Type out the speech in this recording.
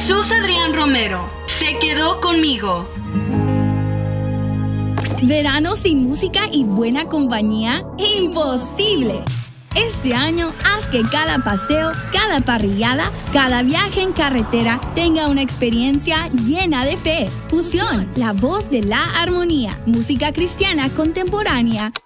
Jesús Adrián Romero se quedó conmigo. ¿Verano sin música y buena compañía? ¡Imposible! Este año, haz que cada paseo, cada parrillada, cada viaje en carretera tenga una experiencia llena de fe. Fusión, la voz de la armonía, música cristiana contemporánea